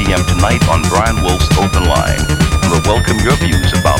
p.m. tonight on Brian Wolf's Open Line. We'll welcome your views about